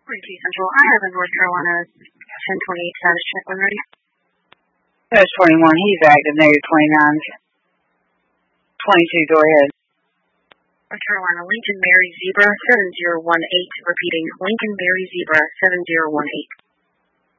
42 Central. I have a North Carolina 1028 status check when ready. That's 21. He's active. Negative 29. 22. Go ahead. North Carolina, Lincoln Mary Zebra 7018. Repeating, Lincoln Mary Zebra 7018.